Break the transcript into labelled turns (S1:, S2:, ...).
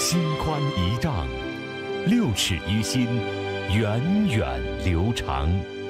S1: 心宽一丈，6尺于心，源远流长。